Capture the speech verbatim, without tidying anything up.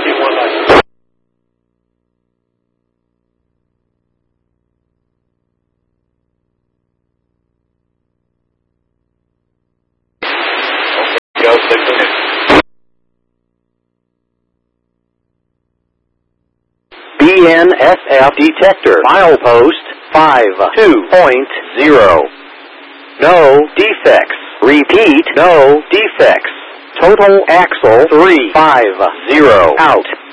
one license. Okay, go six minutes. B N S F detector. Milepost five two point zero. No defects. Repeat, no defects. Total axle three five zero. Out.